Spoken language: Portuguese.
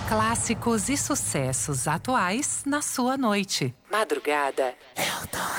Clássicos e sucessos atuais na sua noite. Madrugada